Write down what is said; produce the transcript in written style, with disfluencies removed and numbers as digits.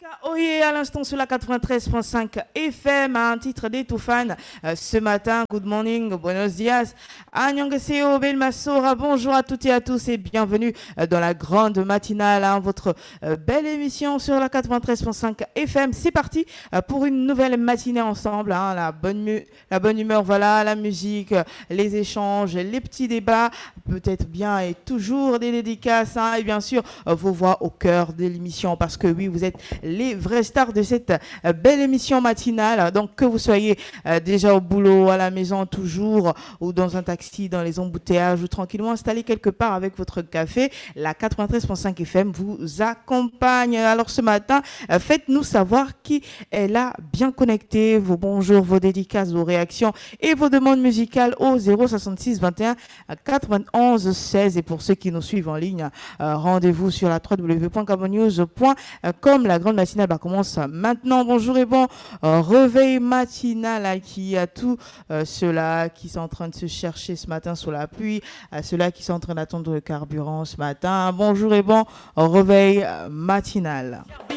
Oui, à l'instant sur la 93.5 FM, un titre d'Etoufan. Ce matin, good morning, buenos dias, annyeonghaseyo, belmasora, bonjour à toutes et à tous et bienvenue dans la grande matinale, votre belle émission sur la 93.5 FM. C'est parti pour une nouvelle matinée ensemble, la bonne humeur, voilà, la musique, les échanges, les petits débats, peut-être bien et toujours des dédicaces, et bien sûr vos voix au cœur de l'émission parce que oui, vous êtes les vraies stars de cette belle émission matinale. Donc que vous soyez déjà au boulot, à la maison toujours, ou dans un taxi, dans les embouteillages, ou tranquillement installé quelque part avec votre café, la 93.5 FM vous accompagne. Alors ce matin, faites-nous savoir qui est là bien connecté, vos bonjours, vos dédicaces, vos réactions et vos demandes musicales au 066 21 91 16. Et pour ceux qui nous suivent en ligne, rendez-vous sur la www.cabonews.com. La grande matinale commence maintenant. Bonjour et bon réveil matinal qui a tous ceux-là qui sont en train de se chercher ce matin sous la pluie, à ceux-là qui sont en train d'attendre le carburant ce matin. Bonjour et bon réveil matinal.